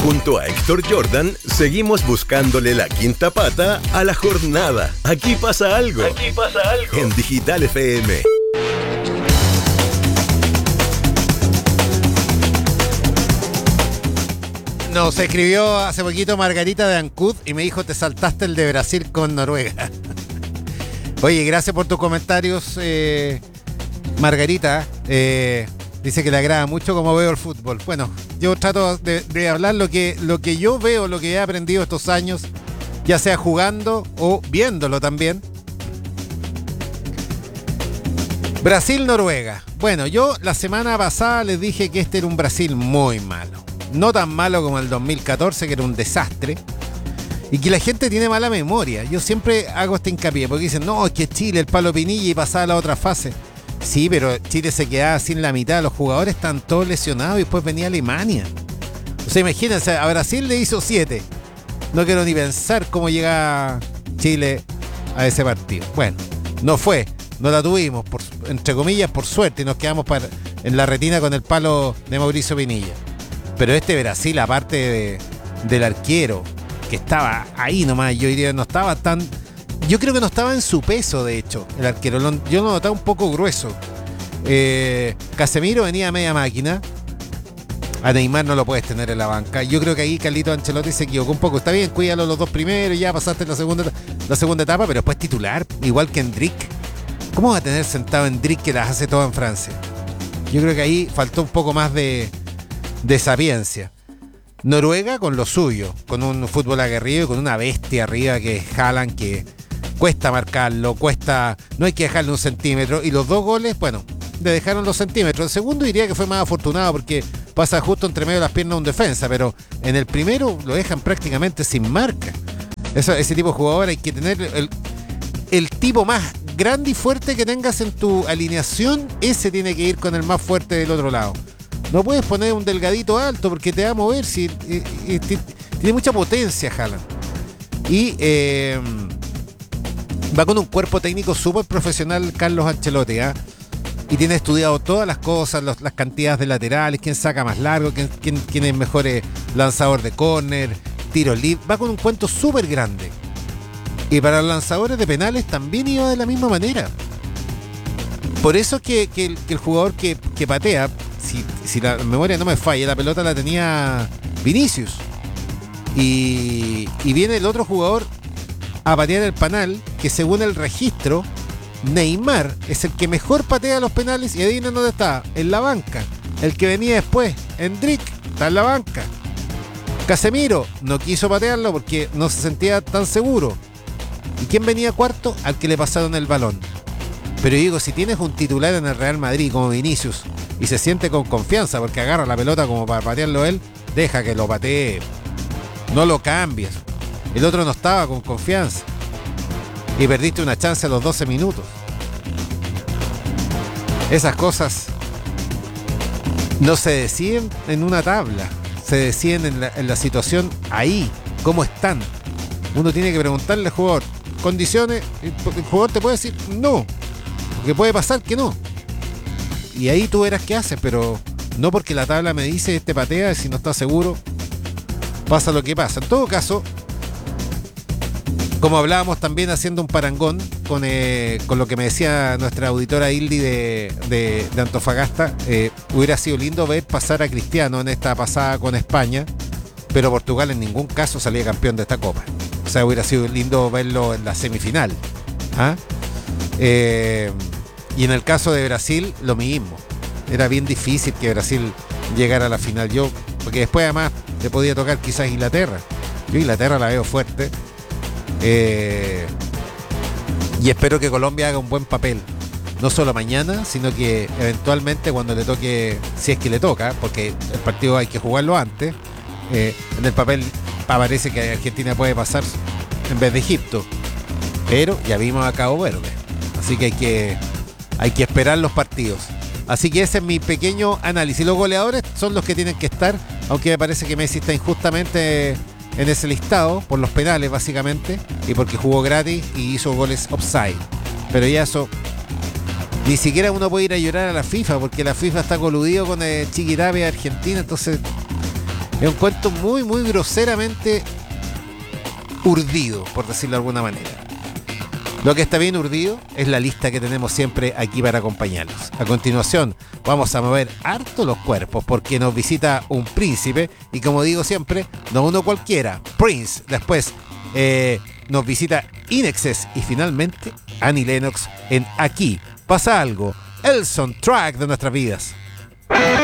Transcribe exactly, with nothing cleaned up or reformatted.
Junto a Héctor Jordan, seguimos buscándole la quinta pata a la jornada. Aquí pasa algo. Aquí pasa algo. En Digital F M. Nos escribió hace poquito Margarita de Ancud y me dijo: te saltaste el de Brasil con Noruega. Oye, gracias por tus comentarios, eh, Margarita. Eh, dice que le agrada mucho cómo veo el fútbol. Bueno, yo trato de, de hablar lo que, lo que yo veo, lo que he aprendido estos años, ya sea jugando o viéndolo también. Brasil-Noruega. Bueno, yo la semana pasada les dije que este era un Brasil muy malo. No tan malo como el dos mil catorce, que era un desastre. Y que la gente tiene mala memoria. Yo siempre hago este hincapié, porque dicen, no, es que Chile, el Palo Pinilla, y pasaba a la otra fase. Sí, pero Chile se quedaba sin la mitad. Los jugadores están todos lesionados y después venía Alemania. O sea, imagínense, a Brasil le hizo siete. No quiero ni pensar cómo llega Chile a ese partido. Bueno, no fue. No la tuvimos, por, entre comillas, por suerte. Y nos quedamos para, en la retina con el palo de Mauricio Pinilla. Pero este Brasil, aparte de, del arquero, que estaba ahí nomás, yo diría, no estaba tan... Yo creo que no estaba en su peso, de hecho, el arquero. Yo lo notaba un poco grueso. Eh, Casemiro venía a media máquina. A Neymar no lo puedes tener en la banca. Yo creo que ahí Carlito Ancelotti se equivocó un poco. Está bien, cuídalo los dos primeros, ya pasaste la segunda, la segunda etapa, pero después titular, igual que Endrick. ¿Cómo va a tener sentado Endrick, que las hace todas en Francia? Yo creo que ahí faltó un poco más de... de sapiencia. Noruega con lo suyo, con un fútbol aguerrido y con una bestia arriba que es Haaland, que cuesta marcarlo, cuesta, no hay que dejarle un centímetro, y los dos goles, bueno, le dejaron los centímetros. El segundo diría que fue más afortunado porque pasa justo entre medio de las piernas de un defensa, pero en el primero lo dejan prácticamente sin marca. Eso, ese tipo de jugador hay que tener el, el tipo más grande y fuerte que tengas en tu alineación, ese tiene que ir con el más fuerte del otro lado. No puedes poner un delgadito alto porque te va a mover. Si, eh, eh, tiene mucha potencia Haaland. Y eh, va con un cuerpo técnico súper profesional Carlos Ancelotti, ¿eh? Y tiene estudiado todas las cosas, los, las cantidades de laterales, quién saca más largo, quién, quién, quién es mejor eh, lanzador de córner, tiro libre. Va con un cuento súper grande. Y para los lanzadores de penales también iba de la misma manera. Por eso que, que, el, que el jugador que, que patea, Si, si la memoria no me falla, la pelota la tenía Vinicius. Y, y viene el otro jugador a patear el penal, que según el registro, Neymar es el que mejor patea los penales. Y adivinen dónde está, en la banca. El que venía después, Endrick, está en la banca. Casemiro no quiso patearlo porque no se sentía tan seguro. ¿Y quién venía cuarto? Al que le pasaron el balón. Pero digo, si tienes un titular en el Real Madrid como Vinicius y se siente con confianza porque agarra la pelota como para patearlo él, deja que lo patee. No lo cambies. El otro no estaba con confianza. Y perdiste una chance a los doce minutos. Esas cosas no se deciden en una tabla. Se deciden en la, en la situación ahí. ¿Cómo están? Uno tiene que preguntarle al jugador condiciones. El jugador te puede decir no. Porque puede pasar que no. Y ahí tú verás qué haces, pero no porque la tabla me dice este patea, si no estás seguro, pasa lo que pasa. En todo caso, como hablábamos también haciendo un parangón con, eh, con lo que me decía nuestra auditora Hildy de, de, de Antofagasta, eh, hubiera sido lindo ver pasar a Cristiano en esta pasada con España, pero Portugal en ningún caso salía campeón de esta Copa. O sea, hubiera sido lindo verlo en la semifinal. ¿Ah? Eh... Y en el caso de Brasil, lo mismo. Era bien difícil que Brasil llegara a la final. Yo, porque después además le podía tocar quizás Inglaterra. Yo Inglaterra la veo fuerte. Eh, y espero que Colombia haga un buen papel. No solo mañana, sino que eventualmente cuando le toque, si es que le toca, porque el partido hay que jugarlo antes, eh, en el papel parece que Argentina puede pasar en vez de Egipto. Pero ya vimos a Cabo Verde. Así que hay que... Hay que esperar los partidos. Así que ese es mi pequeño análisis. Los goleadores son los que tienen que estar, aunque me parece que Messi está injustamente en ese listado, por los penales básicamente, y porque jugó gratis y hizo goles offside. Pero ya eso, ni siquiera uno puede ir a llorar a la FIFA, porque la FIFA está coludido con el Chiquitapia de Argentina, entonces Es un cuento muy, muy groseramente urdido, por decirlo de alguna manera. Lo que está bien urdido es la lista que tenemos siempre aquí para acompañarlos. A continuación, vamos a mover harto los cuerpos porque nos visita un príncipe y, como digo siempre, no uno cualquiera, Prince. Después eh, nos visita Inexes y finalmente Annie Lennox en Aquí Pasa Algo, el soundtrack de nuestras vidas.